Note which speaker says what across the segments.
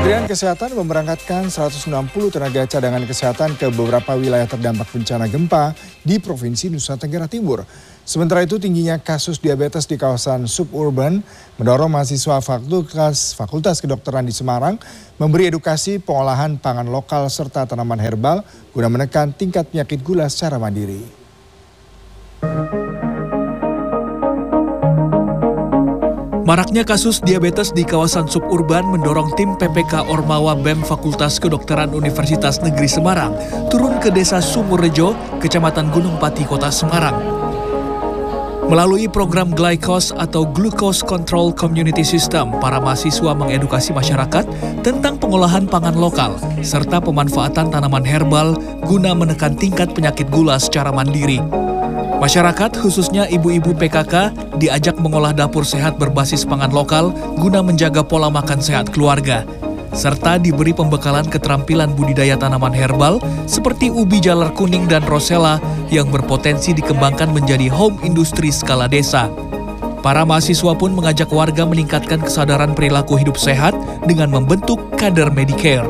Speaker 1: Kementerian Kesehatan memberangkatkan 160 tenaga cadangan kesehatan ke beberapa wilayah terdampak bencana gempa di Provinsi Nusa Tenggara Timur. Sementara itu tingginya kasus diabetes di kawasan suburban mendorong mahasiswa Fakultas Kedokteran di Semarang memberi edukasi pengolahan pangan lokal serta tanaman herbal guna menekan tingkat penyakit gula secara mandiri.
Speaker 2: Maraknya kasus diabetes di kawasan suburban mendorong tim PPK Ormawa BEM Fakultas Kedokteran Universitas Negeri Semarang turun ke desa Sumurrejo, Kecamatan Gunung Pati, Kota Semarang. Melalui program GLICOS atau Glucose Control Community System, para mahasiswa mengedukasi masyarakat tentang pengolahan pangan lokal serta pemanfaatan tanaman herbal guna menekan tingkat penyakit gula secara mandiri. Masyarakat, khususnya ibu-ibu PKK, diajak mengolah dapur sehat berbasis pangan lokal guna menjaga pola makan sehat keluarga, serta diberi pembekalan keterampilan budidaya tanaman herbal seperti ubi jalar kuning dan rosella yang berpotensi dikembangkan menjadi home industri skala desa. Para mahasiswa pun mengajak warga meningkatkan kesadaran perilaku hidup sehat dengan membentuk kader Medicare.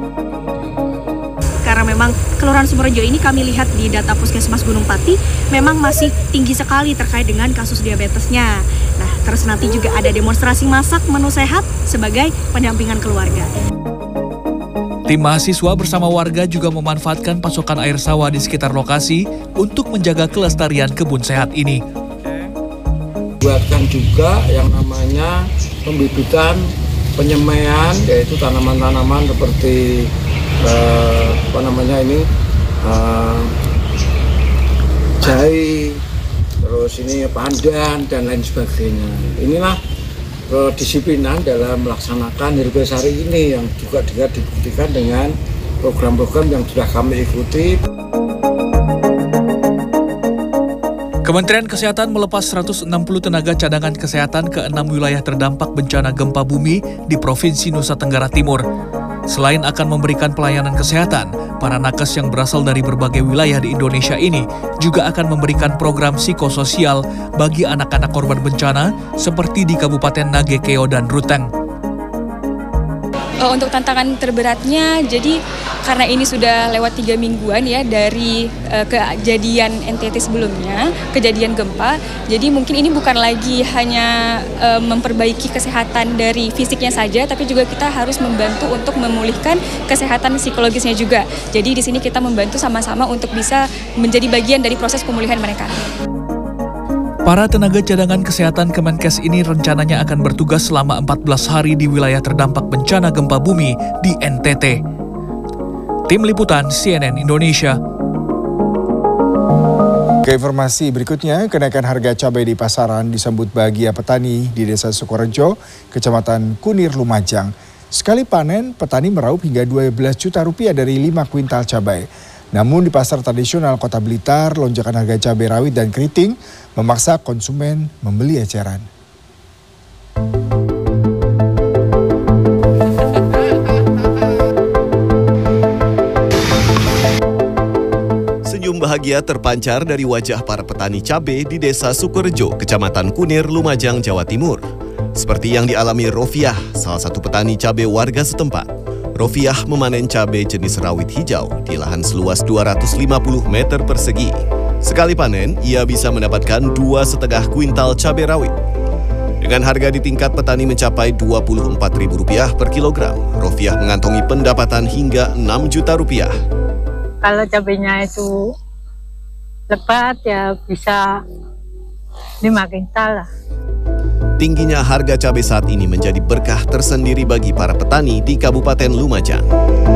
Speaker 3: Karena memang Kelurahan Sumurrejo ini kami lihat di data Puskesmas Gunung Pati memang masih tinggi sekali terkait dengan kasus diabetesnya. Nah, terus nanti juga ada demonstrasi masak menu sehat sebagai pendampingan keluarga.
Speaker 2: Tim mahasiswa bersama warga juga memanfaatkan pasokan air sawah di sekitar lokasi untuk menjaga kelestarian kebun sehat ini.
Speaker 4: Buatkan juga yang namanya pembibitan penyemaian, yaitu tanaman-tanaman seperti jahe, terus ini pandan dan lain sebagainya. Inilah kedisiplinan dalam melaksanakan Herbesari ini yang juga dibuktikan dengan program-program yang sudah kami ikuti.
Speaker 2: Kementerian Kesehatan melepas 160 tenaga cadangan kesehatan ke 6 wilayah terdampak bencana gempa bumi di Provinsi Nusa Tenggara Timur. Selain akan memberikan pelayanan kesehatan, para nakes yang berasal dari berbagai wilayah di Indonesia ini juga akan memberikan program psikososial bagi anak-anak korban bencana seperti di Kabupaten Nagekeo dan Ruteng.
Speaker 5: Untuk tantangan terberatnya, jadi karena ini sudah lewat 3 mingguan ya dari kejadian NTT sebelumnya, kejadian gempa, jadi mungkin ini bukan lagi hanya memperbaiki kesehatan dari fisiknya saja, tapi juga kita harus membantu untuk memulihkan kesehatan psikologisnya juga. Jadi di sini kita membantu sama-sama untuk bisa menjadi bagian dari proses pemulihan mereka.
Speaker 2: Para tenaga cadangan kesehatan Kemenkes ini rencananya akan bertugas selama 14 hari di wilayah terdampak bencana gempa bumi di NTT. Tim Liputan CNN Indonesia.
Speaker 1: Ke informasi berikutnya, kenaikan harga cabai di pasaran disambut bahagia petani di Desa Sukorejo, Kecamatan Kunir, Lumajang. Sekali panen, petani meraup hingga 12 juta rupiah dari 5 kuintal cabai. Namun di pasar tradisional Kota Blitar, lonjakan harga cabai rawit dan keriting memaksa konsumen membeli eceran.
Speaker 6: Senyum bahagia terpancar dari wajah para petani cabai di Desa Sukorejo, Kecamatan Kunir, Lumajang, Jawa Timur. Seperti yang dialami Rofiah, salah satu petani cabai warga setempat. Rofiah memanen cabai jenis rawit hijau di lahan seluas 250 meter persegi. Sekali panen, ia bisa mendapatkan 2,5 kuintal cabai rawit. Dengan harga di tingkat petani mencapai Rp24.000 per kilogram, Rofiah mengantongi pendapatan hingga Rp6 juta.
Speaker 7: Kalau cabainya itu lebat ya bisa 5 kuintal lah.
Speaker 6: Tingginya harga cabai saat ini menjadi berkah tersendiri bagi para petani di Kabupaten Lumajang.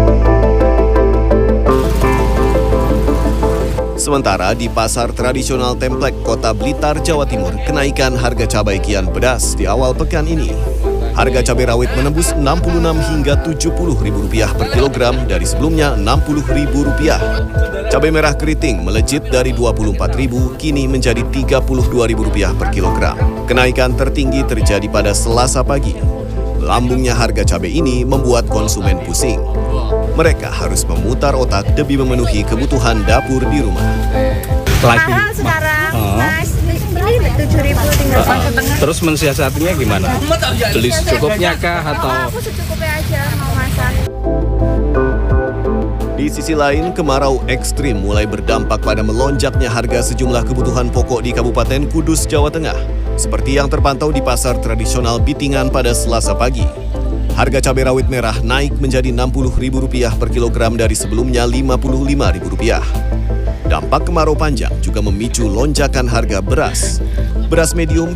Speaker 6: Sementara di pasar tradisional Templek, Kota Blitar, Jawa Timur, kenaikan harga cabai kian pedas di awal pekan ini. Harga cabai rawit menembus Rp66 hingga Rp70.000 per kilogram dari sebelumnya Rp60.000. Cabai merah keriting melejit dari Rp24.000 kini menjadi Rp32.000 per kilogram. Kenaikan tertinggi terjadi pada Selasa pagi. Lambungnya harga cabai ini membuat konsumen pusing. Mereka harus memutar otak demi memenuhi kebutuhan dapur di rumah.
Speaker 8: Mahal sekarang, Mas. Ini 7.000 tinggal setengah.
Speaker 9: Terus mensiasatinya gimana? Beli secukupnya kah atau?
Speaker 8: Aku secukupnya aja, mau Mas.
Speaker 6: Di sisi lain, kemarau ekstrim mulai berdampak pada melonjaknya harga sejumlah kebutuhan pokok di Kabupaten Kudus, Jawa Tengah. Seperti yang terpantau di pasar tradisional Bitingan pada Selasa pagi. Harga cabai rawit merah naik menjadi Rp60.000 per kilogram dari sebelumnya Rp55.000. Dampak kemarau panjang juga memicu lonjakan harga beras. Beras medium